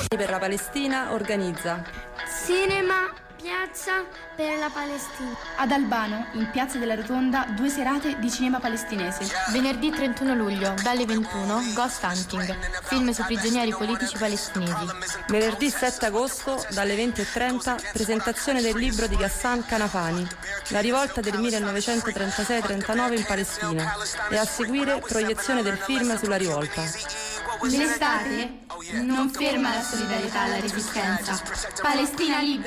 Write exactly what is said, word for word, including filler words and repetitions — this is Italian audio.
per la Palestina organizza Cinema Piazza per la Palestina. Ad Albano, in Piazza della Rotonda, due serate di cinema palestinese. Venerdì trentuno luglio, dalle ventuno, Ghost Hunting, film su prigionieri politici palestinesi. Venerdì sette agosto, dalle venti e trenta, presentazione del libro di Ghassan Kanafani, La rivolta del millenovecentotrentasei trentanove in Palestina, e a seguire proiezione del film sulla rivolta. L'estate non ferma la solidarietà alla resistenza. Palestina libera!